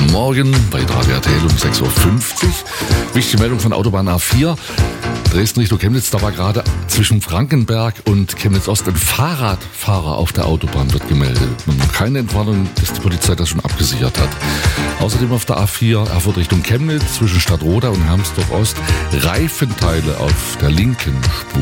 Morgen bei Radio RTL um 6.50 Uhr. Wichtige Meldung von Autobahn A4. Dresden Richtung Chemnitz, da war gerade zwischen Frankenberg und Chemnitz-Ost ein Fahrradfahrer auf der Autobahn, wird gemeldet. Keine Entwarnung, dass die Polizei das schon abgesichert hat. Außerdem auf der A4 Erfurt Richtung Chemnitz zwischen Stadtroda und Hermsdorf-Ost Reifenteile auf der linken Spur.